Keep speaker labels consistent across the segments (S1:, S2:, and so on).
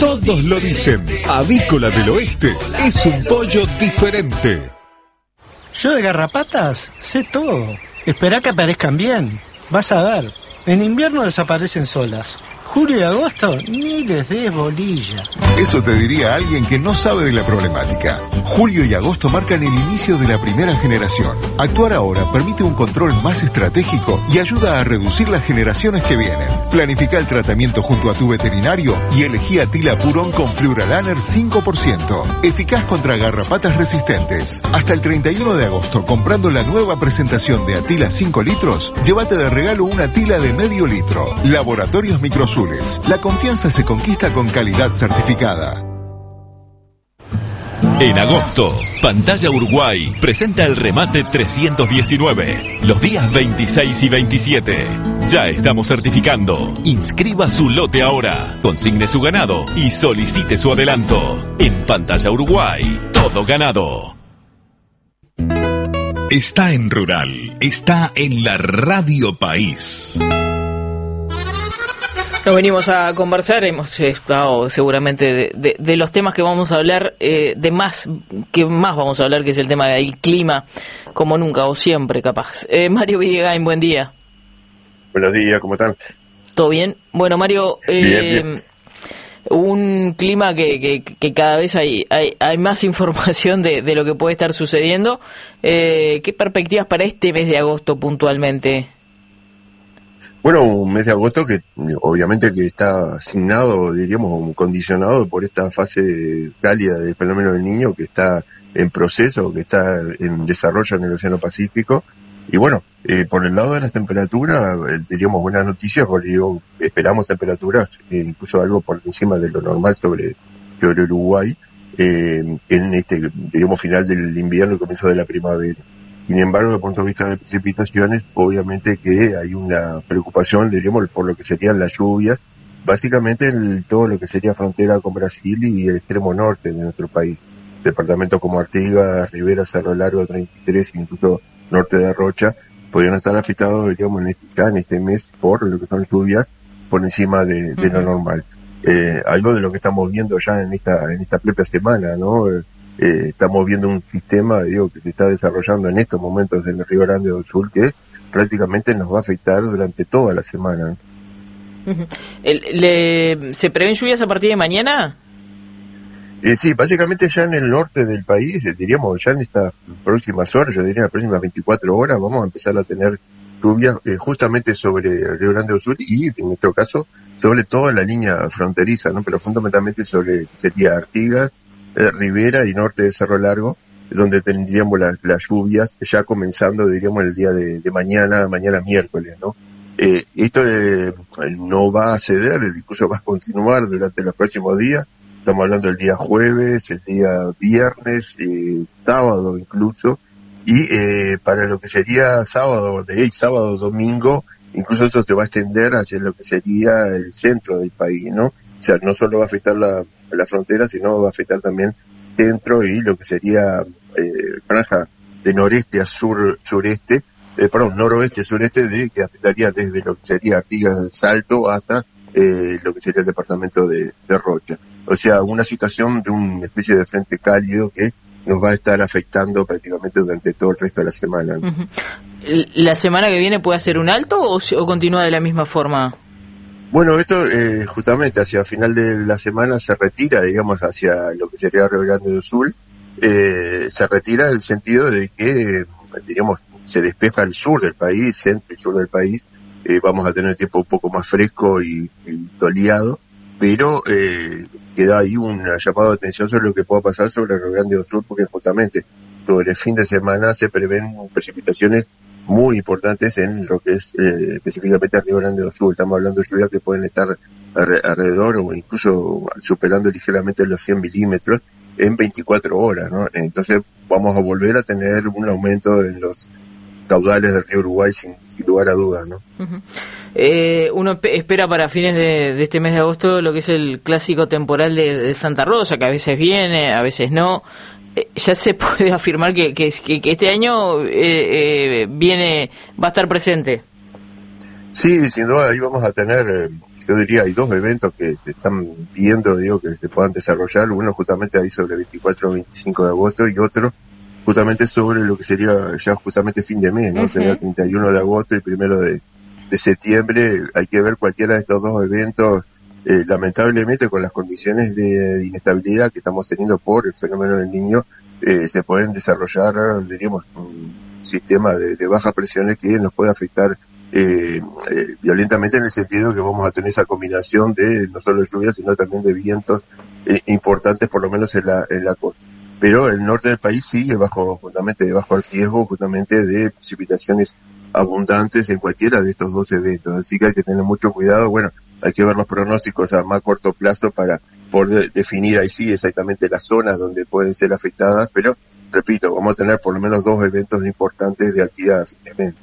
S1: Todos lo dicen, Avícola del Oeste es un pollo diferente.
S2: Yo de garrapatas sé todo. Esperá que aparezcan bien. Vas a ver. En invierno desaparecen solas. Julio y agosto ni les des bolilla.
S1: Eso te diría alguien que no sabe de la problemática. Julio y agosto marcan el inicio de la primera generación. Actuar ahora permite un control más estratégico y ayuda a reducir las generaciones que vienen. Planifica el tratamiento junto a tu veterinario y elegí Atila Purón con Fluoralaner 5%. Eficaz contra garrapatas resistentes. Hasta el 31 de agosto, comprando la nueva presentación de Atila 5 litros, llévate de regalo una Atila de medio litro. Laboratorios Microsul. La confianza se conquista con calidad certificada.
S3: En agosto, Pantalla Uruguay presenta el remate 319, los días 26 y 27. Ya estamos certificando. Inscriba su lote ahora, consigne su ganado y solicite su adelanto. En Pantalla Uruguay, todo ganado.
S4: Está en Rural, está en la Radio País.
S5: Nos venimos a conversar, hemos estado seguramente de los temas que vamos a hablar, de más, que más vamos a hablar, que es el tema del clima, como nunca o siempre capaz. Mario Videgain, buen día.
S6: Buenos días, ¿cómo están?
S5: ¿Todo bien? Bueno, Mario,
S6: bien.
S5: Un clima que cada vez hay más información de lo que puede estar sucediendo. ¿Qué perspectivas para este mes de agosto puntualmente?
S6: Bueno, un mes de agosto que obviamente que está asignado, diríamos, condicionado por esta fase cálida del fenómeno del Niño que está en proceso, que está en desarrollo en el Océano Pacífico. Y bueno, por el lado de las temperaturas, diríamos buenas noticias, porque digo, esperamos temperaturas incluso algo por encima de lo normal sobre Uruguay, en este, digamos, final del invierno y comienzo de la primavera. Sin embargo, desde el punto de vista de precipitaciones, obviamente que hay una preocupación, diríamos, por lo que serían las lluvias, básicamente en todo lo que sería frontera con Brasil y el extremo norte de nuestro país. Departamentos como Artigas, Rivera, Cerro Largo, 33, incluso norte de Rocha, podrían estar afectados, diríamos, en este mes por lo que son lluvias por encima de lo normal. Algo de lo que estamos viendo ya en esta propia semana, ¿no? Estamos viendo un sistema, digo, que se está desarrollando en estos momentos en el Río Grande do Sul, que prácticamente nos va a afectar durante toda la semana.
S5: ¿Se prevén lluvias a partir de mañana?
S6: Sí, básicamente ya en el norte del país, diríamos, ya en estas próximas horas, yo diría en las próximas 24 horas, vamos a empezar a tener lluvias justamente sobre el Río Grande do Sul y, en nuestro caso, sobre toda la línea fronteriza, ¿no? Pero fundamentalmente sobre, sería Artigas, Rivera y norte de Cerro Largo, donde tendríamos las lluvias ya comenzando, diríamos, el día de mañana miércoles, ¿no? Esto no va a ceder, incluso va a continuar durante los próximos días. Estamos hablando del día jueves, el día viernes, sábado incluso, y para lo que sería sábado, domingo, incluso eso se va a extender hacia lo que sería el centro del país, ¿no? O sea, no solo va a afectar la frontera, sino va a afectar también centro y lo que sería franja de noreste a sureste, noroeste, sureste, que afectaría desde lo que sería Artigas del Salto hasta lo que sería el departamento de Rocha. O sea, una situación de una especie de frente cálido que nos va a estar afectando prácticamente durante todo el resto de la semana.
S5: Uh-huh. ¿La semana que viene puede hacer un alto o continúa de la misma forma?
S6: Bueno, esto justamente hacia el final de la semana se retira, digamos, hacia lo que sería Río Grande do Sul, se retira en el sentido de que, digamos, se despeja el sur del país, centro y sur del país, vamos a tener tiempo un poco más fresco y soleado, pero queda ahí un llamado de atención sobre lo que pueda pasar sobre el Río Grande do Sul, porque justamente sobre el fin de semana se prevén precipitaciones muy importantes en lo que es específicamente el Río Grande do Sul. Estamos hablando de lluvias que pueden estar alrededor o incluso superando ligeramente los 100 milímetros en 24 horas, ¿no? Entonces vamos a volver a tener un aumento en los caudales del río Uruguay sin lugar a dudas, ¿no?
S5: Uh-huh. Uno espera para fines de este mes de agosto lo que es el clásico temporal de Santa Rosa, que a veces viene, a veces no. Ya se puede afirmar que este año va a estar presente.
S6: Sí, sin duda ahí vamos a tener yo diría hay 2 eventos que se están viendo, que se puedan desarrollar, uno justamente ahí sobre el 24 o 25 de agosto y otro justamente sobre lo que sería ya justamente fin de mes, ¿no? Sería el 31 de agosto y 1 de septiembre. Hay que ver cualquiera de estos 2 eventos, lamentablemente con las condiciones de inestabilidad que estamos teniendo por el fenómeno del Niño, se pueden desarrollar, diríamos, un sistema de bajas presiones que nos puede afectar violentamente, en el sentido que vamos a tener esa combinación de no solo de lluvia, sino también de vientos importantes, por lo menos en la costa. Pero el norte del país sigue justamente bajo el riesgo justamente de precipitaciones abundantes en cualquiera de estos 2 eventos. Así que hay que tener mucho cuidado. Bueno, hay que ver los pronósticos a más corto plazo para poder definir ahí sí exactamente las zonas donde pueden ser afectadas, pero repito, vamos a tener por lo menos 2 eventos importantes de aquí a fin de mes.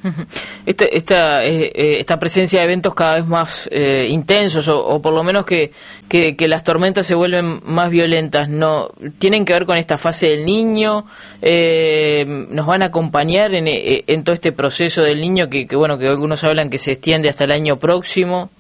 S5: Esta presencia de eventos cada vez más intensos, o por lo menos que las tormentas se vuelven más violentas, ¿no tienen que ver con esta fase del Niño? ¿Nos van a acompañar en todo este proceso del Niño que algunos hablan que se extiende hasta el año próximo?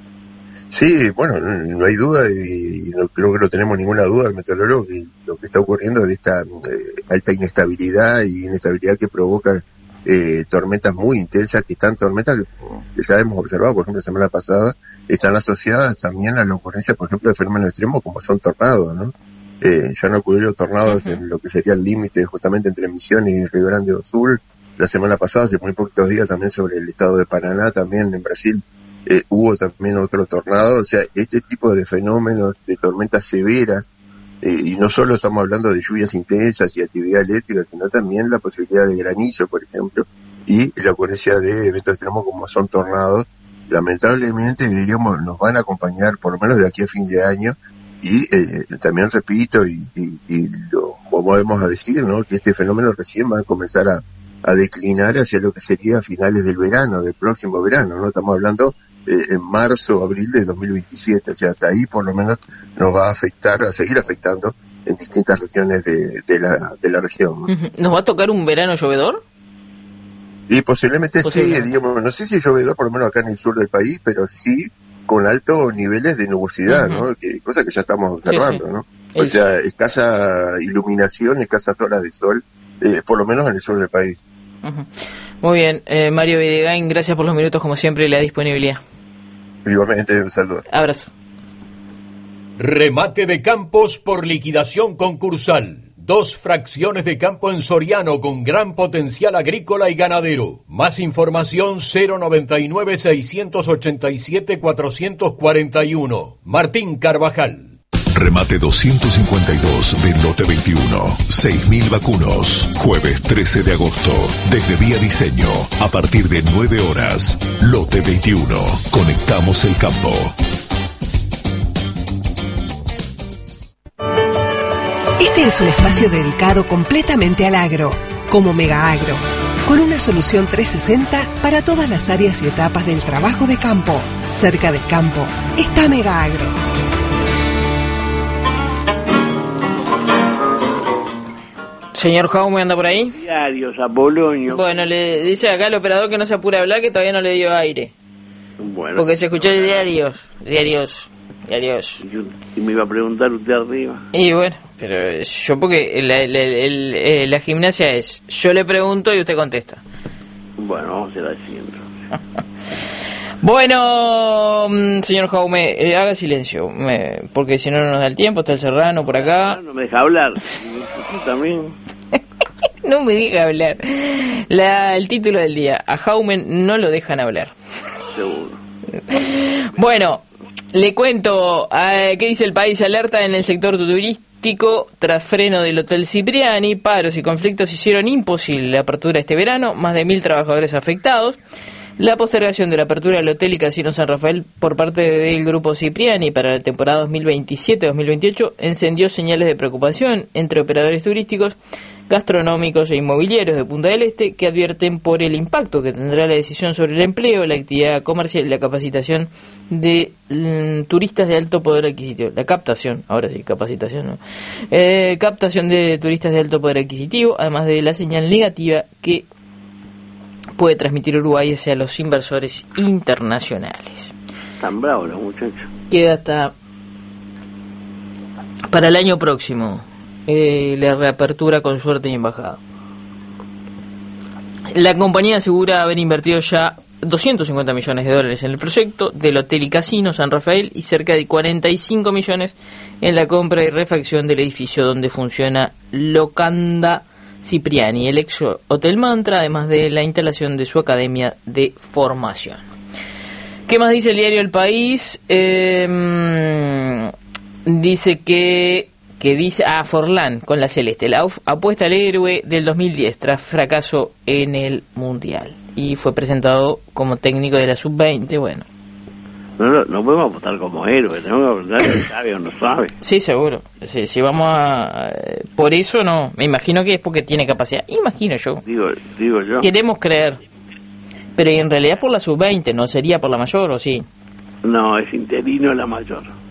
S6: Sí, bueno, no hay duda, y no creo que no tenemos ninguna duda el meteorólogo, que lo que está ocurriendo es de esta alta inestabilidad que provoca tormentas muy intensas, tormentas que ya hemos observado, por ejemplo, la semana pasada, están asociadas también a la ocurrencia, por ejemplo, de fenómenos extremos como son tornados, ¿no? Ya han ocurrido tornados en lo que sería el límite justamente entre Misiones y Río Grande do Sul. La semana pasada, hace muy poquitos días, también sobre el estado de Paraná, también en Brasil, hubo también otro tornado. O sea, este tipo de fenómenos, de tormentas severas, y no solo estamos hablando de lluvias intensas y actividad eléctrica, sino también la posibilidad de granizo, por ejemplo, y la ocurrencia de eventos extremos como son tornados, lamentablemente, diríamos, nos van a acompañar por lo menos de aquí a fin de año. Y también repito, y lo volvemos a decir, ¿no?, que este fenómeno recién va a comenzar a declinar hacia lo que sería a finales del verano, del próximo verano, ¿no? Estamos hablando en marzo, abril de 2027, o sea, hasta ahí por lo menos nos va a afectar, a seguir afectando en distintas regiones de la región, ¿no?
S5: ¿Nos va a tocar un verano llovedor?
S6: Y posiblemente sí, digamos, no sé si llovedor por lo menos acá en el sur del país, pero sí con altos niveles de nubosidad, ¿no? Cosa que ya estamos observando, ¿no? O sea, escasa iluminación, escasas horas de sol, por lo menos en el sur del país.
S5: Muy bien, Mario Videgain, gracias por los minutos como siempre y la disponibilidad.
S6: Igualmente, un saludo.
S5: Abrazo.
S7: Remate de campos por liquidación concursal. 2 fracciones de campo en Soriano con gran potencial agrícola y ganadero. Más información 099-687-441. Martín Carvajal.
S4: Remate 252 del lote 21. 6.000 vacunos. Jueves 13 de agosto. Desde Vía Diseño. A partir de 9 horas. Lote 21. Conectamos el campo.
S8: Este es un espacio dedicado completamente al agro, como Mega Agro, con una solución 360 para todas las áreas y etapas del trabajo de campo. Cerca del campo está Mega Agro.
S5: Señor Jaume, ¿anda por ahí?
S9: Diarios, Apolonio.
S5: Bueno, le dice acá al operador que no se apure a hablar, que todavía no le dio aire.
S9: Bueno.
S5: Porque se escuchó el diarios.
S9: Y me iba a preguntar usted arriba.
S5: Y bueno, pero yo porque la gimnasia es, yo le pregunto y usted contesta.
S9: Bueno, vamos a hacer así entonces.
S5: Bueno, señor Jaume, haga silencio, porque si no nos da el tiempo. Está el Serrano por acá.
S9: No me deja hablar. También.
S5: No me deja hablar. El título del día: a Jaume no lo dejan hablar.
S9: Seguro.
S5: Bueno, le cuento qué dice el país. Alerta en el sector turístico tras freno del Hotel Cipriani. Paros y conflictos hicieron imposible la apertura este verano. Más de 1.000 trabajadores afectados. La postergación de la apertura del Hotel y Casino San Rafael por parte del Grupo Cipriani para la temporada 2027-2028 encendió señales de preocupación entre operadores turísticos, gastronómicos e inmobiliarios de Punta del Este, que advierten por el impacto que tendrá la decisión sobre el empleo, la actividad comercial y la capacitación de turistas de alto poder adquisitivo. La captación, ahora sí, capacitación, ¿no? Captación de turistas de alto poder adquisitivo, además de la señal negativa que puede transmitir Uruguay hacia los inversores internacionales.
S9: Están bravos los muchachos.
S5: Queda hasta para el año próximo la reapertura con suerte y embajada. La compañía asegura haber invertido ya 250 millones de dólares en el proyecto del Hotel y Casino San Rafael y cerca de 45 millones en la compra y refacción del edificio donde funciona Locanda Cipriani, el ex Hotel Mantra, además de la instalación de su academia de formación. ¿Qué más dice el diario El País? Dice que dice Forlán con la Celeste, la apuesta al héroe del 2010 tras fracaso en el Mundial, y fue presentado como técnico de la Sub-20. Bueno,
S9: no podemos apostar como héroe, tenemos que preguntar si sabe o no sabe.
S5: Sí, seguro. Si vamos a... Por eso no, me imagino que es porque tiene capacidad, imagino yo.
S9: Digo yo.
S5: Queremos creer, pero en realidad por la Sub-20, ¿no sería por la mayor o sí?
S9: No, es interino la mayor.